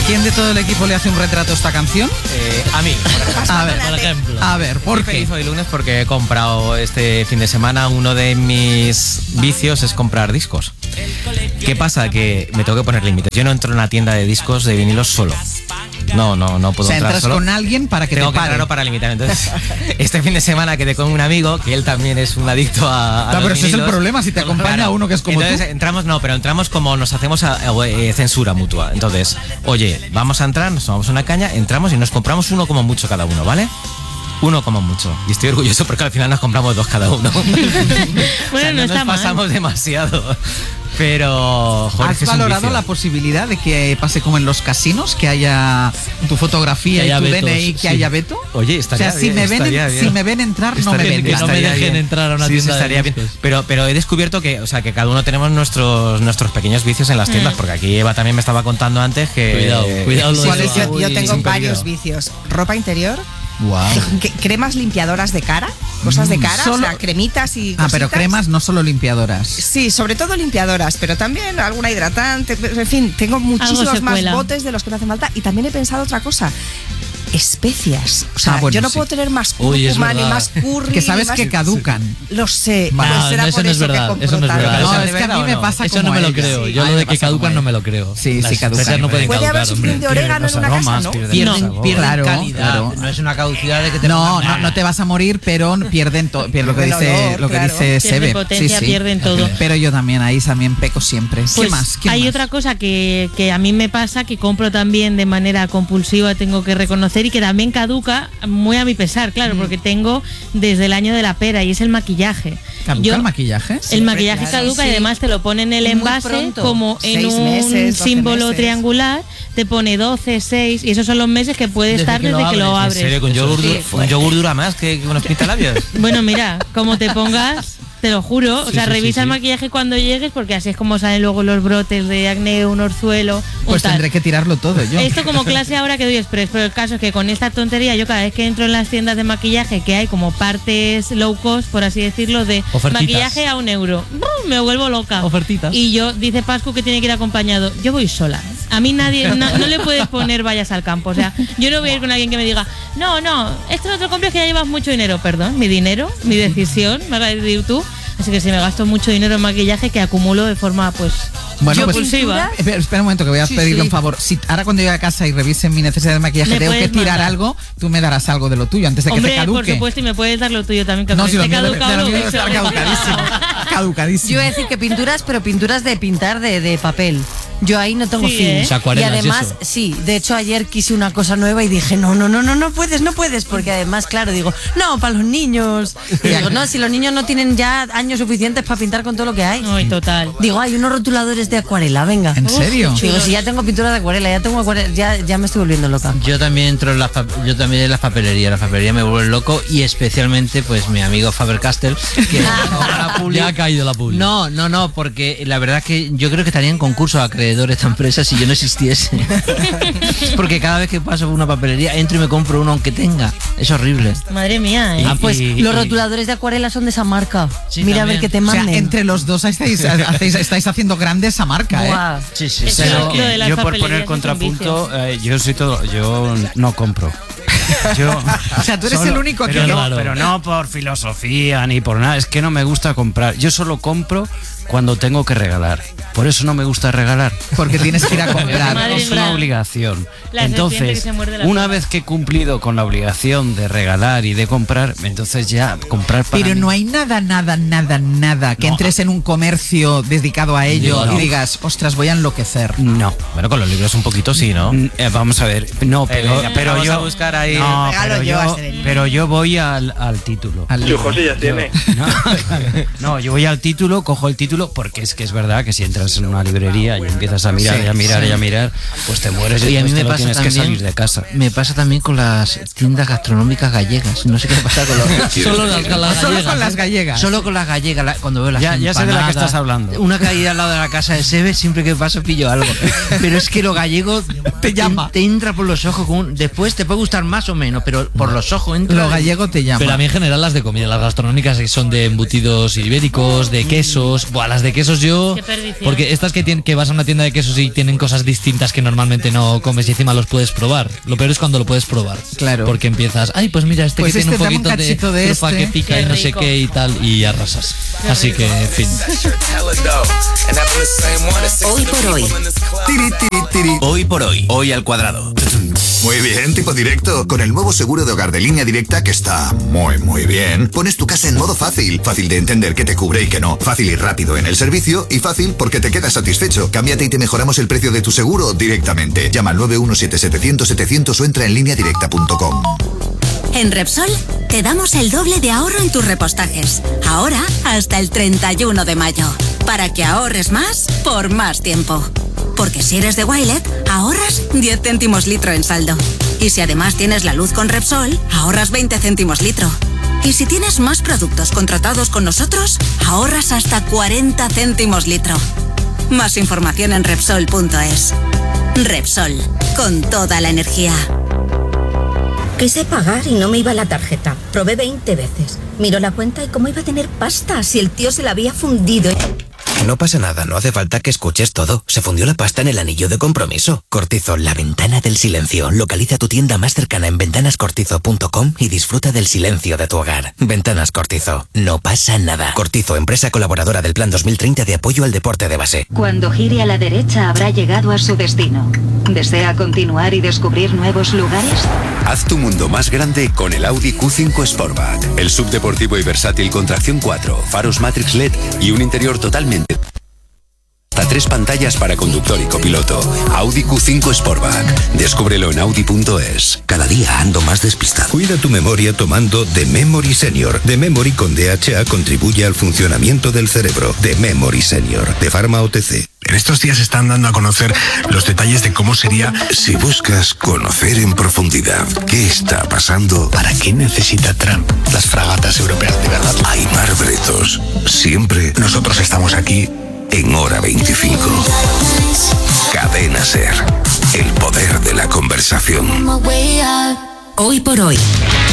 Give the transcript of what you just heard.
quién de todo el equipo le hace un retrato a esta canción? A mí, por ejemplo. A ver, ¿por qué? Feliz hoy lunes porque he comprado este fin de semana. Uno de mis vicios es comprar discos. ¿Qué pasa? Que me tengo que poner límites. Yo no entro en una tienda de discos de vinilos solo. No puedo o sea, entrar entras solo. con alguien para que Tengo te que pare. entrar para limitar. Entonces, este fin de semana quedé con un amigo que él también es un adicto a No, los pero ese es el vinilos. problema, si te acompaña Claro. uno que es como Entonces, tú. entramos como nos hacemos censura mutua. Entonces, oye, vamos a entrar, nos tomamos una caña, entramos y nos compramos uno como mucho cada uno, ¿vale? Uno como mucho. Y estoy orgulloso porque al final nos compramos dos cada uno. Bueno, no está nos mal. pasamos demasiado. Pero, joder, ¿Has que es un valorado vicio. la posibilidad de que pase como en los casinos, que haya tu fotografía Que y haya tu vetos, DNI, que sí. haya veto? Oye, O estaría sea, si bien, me ven entrar, no me Estaría ven. bien, Que no me estaría dejen bien. entrar a una Sí, tienda de estaría bien. discos. Pero he descubierto que, o sea, que cada uno tenemos nuestros pequeños vicios en las tiendas, porque aquí Eva también me estaba contando antes que... Cuidado lo de ¿Cuál es Eva. el- Yo tengo sin varios peligro. vicios. Ropa interior, Wow. cremas limpiadoras de cara, cosas de cara, Solo- o sea, cremitas y Ah, pero cositas. cremas, no solo limpiadoras. Sí, sobre todo limpiadoras, pero también alguna hidratante. En fin, tengo Algo muchísimos se más cuela. botes de los que me hacen falta. Y también he pensado otra cosa. Especias. O sea, Bueno, yo no sí. puedo tener más Uy, es cúrcuma ni verdad. más curry. Que sabes ni más- que caducan. Lo sé. Vale. Pues No, será eso por no es eso que verdad, compro eso no es tanto. verdad. No, ¿Eso es que a mí me pasa Eso como no me a lo ella. creo. Sí, Yo a mí lo me de que pasa como caducan a no ella. me lo creo. Sí, Las caducan. especias no pueden Puede haber caducar, su hombre. de orégano en una casa, ¿no? Pierden Claro, calidad. claro. No es una caducidad de que te No, pongan- no te vas a morir, pero pierden lo que Pierden dice, olor, lo que claro. dice Pierden Sebe. potencia, pierden todo. Pero yo también ahí también peco siempre. ¿Qué Pues más? ¿Qué hay más? otra cosa que a mí me pasa, que compro también de manera compulsiva, tengo que reconocer, y que también caduca muy a mi pesar, claro, porque tengo desde el año de la pera, y es el maquillaje. ¿Caduca el maquillaje? El maquillaje claro. caduca, Sí. y además te lo pone en el Muy envase pronto. como en 6 un meses, 12 símbolo meses. triangular, te pone 12, 6, y esos son los meses que puede Desde estar que lo desde que lo abres. abres. ¿En serio? ¿Con yogur, Sí, un yogur dura más que unos pintalabios? Bueno, mira, como te pongas, te lo juro, o sea, sí, revisa sí. el maquillaje cuando llegues, porque así es como salen luego los brotes de acné, un orzuelo, Pues o tal. tendré que tirarlo todo yo. Esto como clase ahora que doy express, pero el caso es que con esta tontería yo cada vez que entro en las tiendas de maquillaje, que hay como partes low cost, por así decirlo, de Ofertitas. maquillaje a €1, me vuelvo loca. Ofertitas. Y yo, dice Pascu que tiene que ir acompañado, yo voy sola. A mí nadie, no le puedes poner vayas al campo, o sea, yo no voy a ir con alguien que me diga, no, esto no te lo compres, que ya llevas mucho dinero. Perdón, mi dinero, mi decisión, me vas a decir tú. Así que si me gasto mucho dinero en maquillaje, que acumulo de forma, pues, Bueno, pues compulsiva. espera un momento que voy a Sí, pedirle sí. un favor. Si ahora cuando llegue a casa y revise mi necesidad de maquillaje Me tengo que puedes tirar mandar. algo, tú me darás algo de lo tuyo antes de que Hombre, te caduque. por supuesto, y me puedes dar lo tuyo también, que No, aunque si lo esté mío caducado, lo lo mío debe uso. estar caducadísimo. Caducadísimo. Yo iba a decir que pinturas, pero pinturas de pintar de papel. Yo ahí no tengo Sí, fin. ¿eh? O sea, Y acuarelas y además, eso. sí, de hecho ayer quise una cosa nueva y dije, no puedes, porque además, claro, digo, no, para los niños. Y digo, no, si los niños no tienen ya años suficientes para pintar con todo lo que hay. Ay, total. Digo, hay unos rotuladores de acuarela, venga. ¿En serio? Digo, si ya tengo pintura de acuarela, ya me estoy volviendo loca. Yo también entro en yo también en las papelerías. La papelería me vuelve loco y especialmente pues mi amigo Faber-Castell que la publi- Ya ha caído la publi. No, porque la verdad es que yo creo que estaría en concurso a acreedores esta empresa si yo no existiese. Porque cada vez que paso por una papelería entro y me compro uno aunque tenga. Es horrible. Madre mía, ¿eh? Pues los rotuladores de acuarela son de esa marca. Sí, Mira a ver también. que te O sea, manden. entre los dos estáis haciendo grande esa marca, ¿eh? Buah. Sí, sí, Es sí. que Pero lo de las yo por papelerías poner es un contrapunto, yo no compro. Yo, O sea, tú eres el único aquí. pero no, Claro. pero no por filosofía ni por nada, es que no me gusta comprar. Yo solo compro cuando tengo que regalar. Por eso no me gusta regalar. Porque tienes que ir a comprar. Madre Es una mía. obligación. La serpiente que Entonces, se muerde la una cola. vez que he cumplido con la obligación de regalar y de comprar, entonces ya comprar para Pero mí. no hay nada que No. entres en un comercio dedicado a ello No. y digas, ostras, voy a enloquecer. No. Bueno, con los libros un poquito sí, ¿no? Vamos a ver, no, venga, pero vamos yo a buscar ahí- no, Regalo pero yo a yo, Serenita. pero yo voy al título. Al- José ya tiene. No, yo voy al título, cojo el título, porque es que es verdad que si entras en una librería y empiezas a mirar Sí, y a mirar sí. y a mirar, pues te mueres Y a mí después me te lo pasa tienes que también, salir de casa. me pasa también con las tiendas gastronómicas gallegas. No sé qué pasa con los... Solo las Solo gallegas. con las gallegas. Solo con las gallegas, cuando veo las Ya sé de la que empanadas, estás hablando. Una caída al lado de la casa de Sebe, siempre que paso pillo algo. Pero es que lo gallego Te llama. Te entra por los ojos. Después te puede gustar más o menos, pero por los ojos entra. Lo gallego te llama. Pero a mí en general las de comida, las gastronómicas que son de embutidos ibéricos, de quesos, buah, las de quesos yo... Qué perdición. Porque estas que vas a una tienda de quesos y tienen cosas distintas que normalmente no comes y encima los puedes probar. Lo peor es cuando lo puedes probar. Claro. Porque empiezas, ay, pues mira, Pues que tiene este, un dame un poquito cachito de trufa este. que pica Qué y no sé rico. qué y tal, y arrasas. Qué Así rico. que, en fin. Hoy por hoy. Tiri, tiri, tiri. Hoy por hoy. Hoy al cuadrado. Muy bien, tipo directo. Con el nuevo seguro de hogar de Línea Directa, que está muy bien, pones tu casa en modo fácil. Fácil de entender qué te cubre y qué no. Fácil y rápido en el servicio y fácil porque te quedas satisfecho. Cámbiate y te mejoramos el precio de tu seguro directamente. Llama al 917-700-700 o entra en lineadirecta.com. En Repsol te damos el doble de ahorro en tus repostajes. Ahora hasta el 31 de mayo. Para que ahorres más por más tiempo. Porque si eres de Wilet, ahorras 10 céntimos litro en saldo. Y si además tienes la luz con Repsol, ahorras 20 céntimos litro. Y si tienes más productos contratados con nosotros, ahorras hasta 40 céntimos litro. Más información en Repsol.es. Repsol, con toda la energía. Quise pagar y no me iba la tarjeta. Probé 20 veces. Miró la cuenta y cómo iba a tener pasta si el tío se la había fundido. No pasa nada, no hace falta que escuches todo. Se fundió la pasta en el anillo de compromiso. Cortizo, la ventana del silencio. Localiza tu tienda más cercana en ventanascortizo.com y disfruta del silencio de tu hogar. Ventanas Cortizo, no pasa nada. Cortizo, empresa colaboradora del Plan 2030 de apoyo al deporte de base. Cuando gire a la derecha habrá llegado a su destino. ¿Desea continuar y descubrir nuevos lugares? Haz tu mundo más grande con el Audi Q5 Sportback. El subdeportivo y versátil con tracción 4, faros Matrix LED y un interior totalmente... Hasta 3 pantallas para conductor y copiloto. Audi Q5 Sportback. Descúbrelo en Audi.es. Cada día ando más despistado. Cuida tu memoria tomando The Memory Senior. The Memory con DHA contribuye al funcionamiento del cerebro. The Memory Senior, de Pharma OTC. En estos días están dando a conocer los detalles de cómo sería... Si buscas conocer en profundidad qué está pasando, ¿Para qué necesita Trump las fragatas europeas de verdad? hay Mar Bretos. Siempre Nosotros estamos aquí. en Hora 25. Cadena Ser. El poder de la conversación. Hoy por hoy.